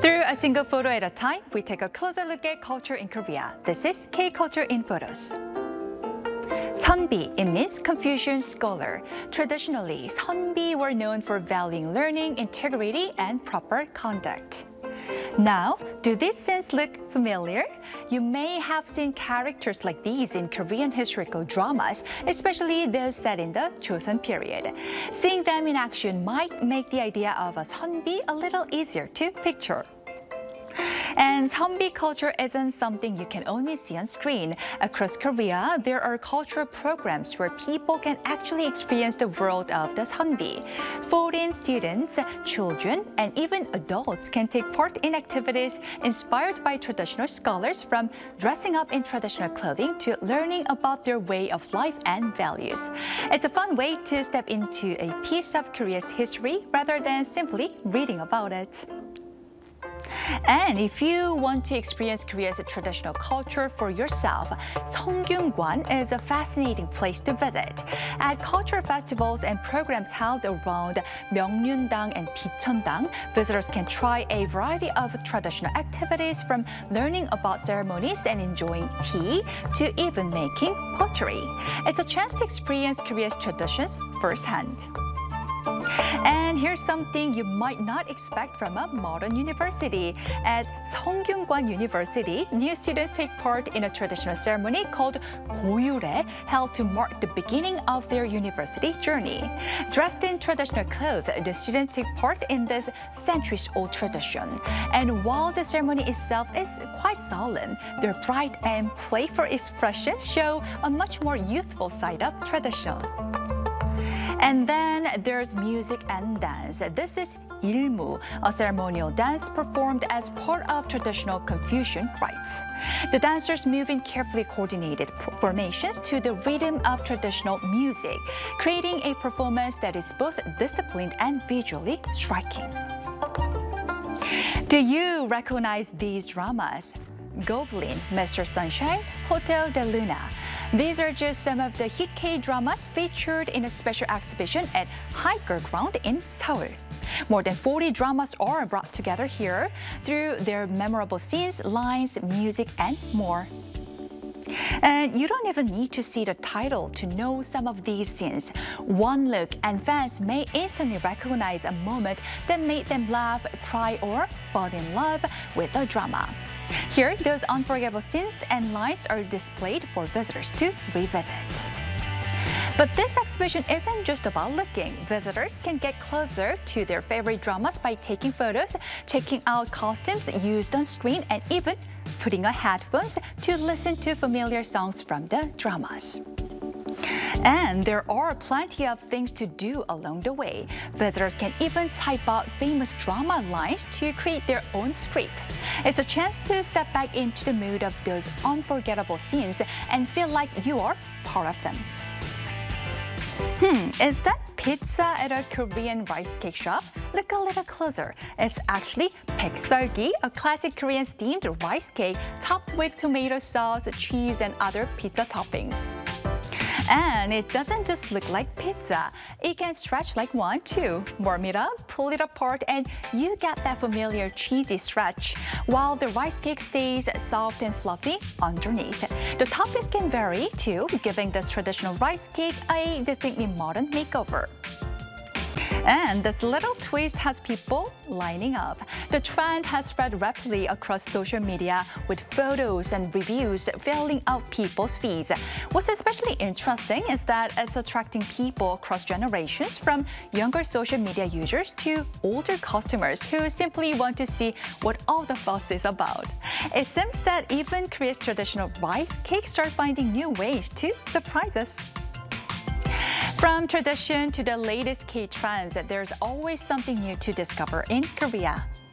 Through a single photo at a time, we take a closer look at culture in Korea. This is K-Culture in Photos. Seonbi, it means Confucian scholar. Traditionally, Seonbi were known for valuing learning, integrity, and proper conduct. Now, do these scenes look familiar? You may have seen characters like these in Korean historical dramas, especially those set in the Joseon period. Seeing them in action might make the idea of a Seonbi a little easier to picture. And Seonbi culture isn't something you can only see on screen. Across Korea, there are cultural programs where people can actually experience the world of the Seonbi. Foreign students, children, and even adults can take part in activities inspired by traditional scholars, from dressing up in traditional clothing to learning about their way of life and values. It's a fun way to step into a piece of Korea's history rather than simply reading about it. And if you want to experience Korea's traditional culture for yourself, Seonggyungwan is a fascinating place to visit. At cultural festivals and programs held around Myeongnyundang and Bicheondang, visitors can try a variety of traditional activities, from learning about ceremonies and enjoying tea to even making pottery. It's a chance to experience Korea's traditions firsthand. And here's something you might not expect from a modern university. At Seonggyungwan University, new students take part in a traditional ceremony called Goyure, held to mark the beginning of their university journey. Dressed in traditional clothes, the students take part in this centuries-old tradition. And while the ceremony itself is quite solemn, their bright and playful expressions show a much more youthful side of tradition. And then there's music and dance. This is Ilmu, a ceremonial dance performed as part of traditional Confucian rites. The dancers move in carefully coordinated formations to the rhythm of traditional music, creating a performance that is both disciplined and visually striking. Do you recognize these dramas? Goblin, Mr. Sunshine, Hotel de Luna. These are just some of the hit K-dramas featured in a special exhibition at Higher Ground in Seoul. More than 40 dramas are brought together here through their memorable scenes, lines, music, and more. And you don't even need to see the title to know some of these scenes. One look and fans may instantly recognize a moment that made them laugh, cry, or fall in love with the drama. Here, those unforgettable scenes and lines are displayed for visitors to revisit. But this exhibition isn't just about looking. Visitors can get closer to their favorite dramas by taking photos, checking out costumes used on screen, and even putting on headphones to listen to familiar songs from the dramas. And there are plenty of things to do along the way. Visitors can even type out famous drama lines to create their own script. It's a chance to step back into the mood of those unforgettable scenes and feel like you are part of them. Is that pizza at a Korean rice cake shop? Look a little closer. It's actually baekseolgi, a classic Korean steamed rice cake topped with tomato sauce, cheese, and other pizza toppings. And it doesn't just look like pizza. It can stretch like one too. Warm it up, pull it apart, and you get that familiar cheesy stretch, while the rice cake stays soft and fluffy underneath. The toppings can vary too, giving this traditional rice cake a distinctly modern makeover. And this little twist has people lining up. The trend has spread rapidly across social media, with photos and reviews filling out people's feeds. What's especially interesting is that it's attracting people across generations, from younger social media users to older customers who simply want to see what all the fuss is about. It seems that even Korea's traditional rice cakes are finding new ways to surprise us. From tradition to the latest K-trends, there's always something new to discover in Korea.